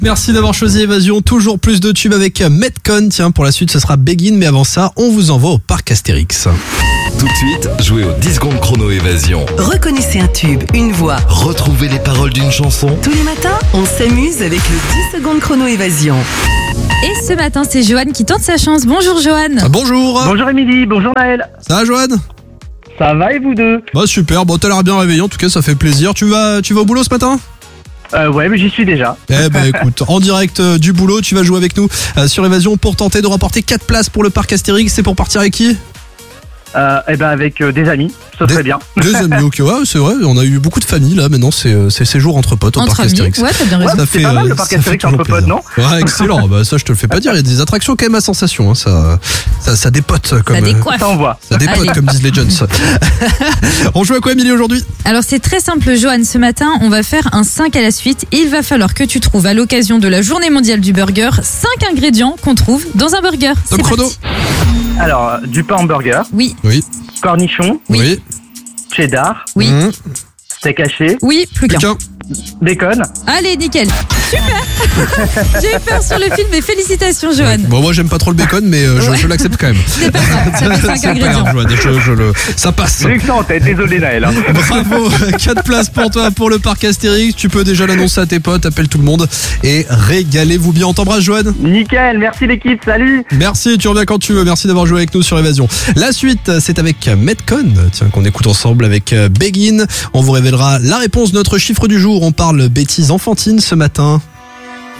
Merci d'avoir choisi Évasion. Toujours plus de tubes avec Metcon. Tiens, pour la suite, ce sera Begin. Mais avant ça, on vous envoie au parc Astérix. Tout de suite, jouez aux 10 secondes chrono Évasion. Reconnaissez un tube, une voix. Retrouvez les paroles d'une chanson. Tous les matins, on s'amuse avec le 10 secondes chrono Évasion. Et ce matin, c'est Johan qui tente sa chance. Bonjour Johan. Bonjour. Bonjour Émilie, bonjour Naël. Ça va, Johan? Ça va et vous deux? Bah super, bon t'as l'air bien réveillé, en tout cas ça fait plaisir. Tu vas au boulot ce matin? Ouais, mais j'y suis déjà. Eh ben écoute, en direct du boulot, tu vas jouer avec nous sur Évasion pour tenter de remporter 4 places pour le parc Astérix. C'est pour partir avec qui? Avec des amis, ça serait bien. Des amis, ok, ouais, c'est vrai, on a eu beaucoup de familles là, maintenant c'est séjour entre potes au Entre parc amis, Astérix. ouais, t'as bien raison. Ça C'est fait, pas mal le parc ça fait Astérix toujours entre potes, plaisir. non? Ouais, excellent, bah ça je te le fais pas dire, il y a des attractions quand même à sensation, hein. Ça dépote comme... Ça décoiffe. Ça envoie. Ça dépote Allez. comme disent les Jones. On joue à quoi, Émilie, aujourd'hui? Alors c'est très simple Johan, ce matin on va faire un 5 à la suite. Il va falloir que tu trouves à l'occasion de la journée mondiale du burger 5 ingrédients qu'on trouve dans un burger. Top C'est chrono. parti. Alors, du pain hamburger, Oui, Oui, cornichon, Oui. cheddar, oui, Mmh. steak haché, oui, plus qu'un. Quelqu'un. bacon. Allez, nickel. Super. J'ai eu peur sur le film, mais félicitations Johan. Bon, moi j'aime pas trop le bacon, mais je l'accepte quand même. C'est pas grave, ça fait 5 C'est pas ingrédients. grave, Johan, ça passe. J'ai eu que ça en tête, désolé Naël. Hein. Bravo, 4 places pour toi pour le parc Astérix. Tu peux déjà l'annoncer à tes potes, appelle tout le monde et régalez-vous bien. On t'embrasse, Joanne. Nickel, merci l'équipe, salut. Merci, tu reviens quand tu veux. Merci d'avoir joué avec nous sur Évasion. La suite, c'est avec Metcon, tiens, qu'on écoute ensemble avec Begin. On vous révélera la réponse de notre chiffre du jour. On parle bêtises enfantines ce matin.